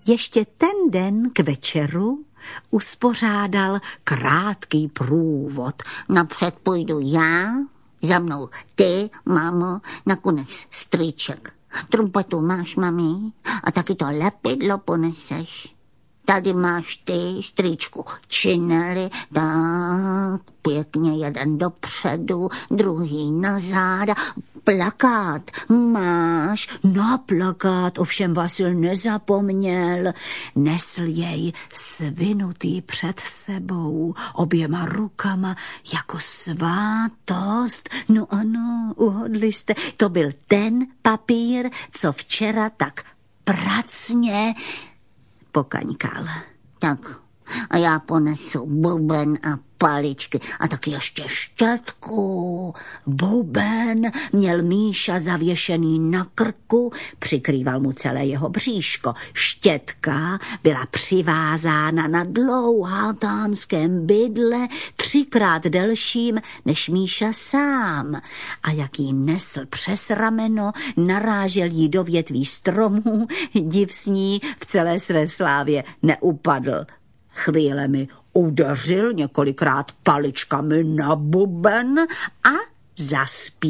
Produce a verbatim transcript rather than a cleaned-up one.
Ještě ten den k večeru uspořádal krátký průvod. Napřed půjdu já, za mnou ty, mámo, nakonec strýček. Trumpetu máš, mami, a taky to lepidlo poneseš. Tady máš ty, strýčku, činely, tak pěkně jeden dopředu, druhý na záda. Plakát máš? Na plakát ovšem Vasil nezapomněl. Nesl jej svinutý před sebou, oběma rukama, jako svátost. No ano, uhodli jste, to byl ten papír, co včera tak pracně pokaňkal. Tak, a já ponesu buben a paličky a taky ještě štětku. Buben měl Míša zavěšený na krku, přikrýval mu celé jeho bříško. Štětka byla přivázána na dlouhatánském bydle, třikrát delším než Míša sám. A jak jí nesl přes rameno, narážel jí do větví stromů, div s ní v celé své slávě neupadl. Chvílemi udeřil několikrát paličkami na buben a zaspíval.